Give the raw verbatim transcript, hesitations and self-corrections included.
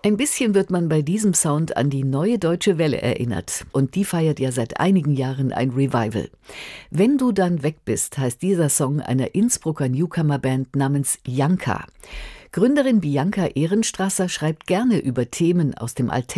Ein bisschen wird man bei diesem Sound an die Neue Deutsche Welle erinnert. Und die feiert ja seit einigen Jahren ein Revival. Wenn du dann weg bist, heißt dieser Song einer Innsbrucker Newcomer-Band namens Janka. Gründerin Bianca Ehrenstrasser schreibt gerne über Themen aus dem Alltäglichen.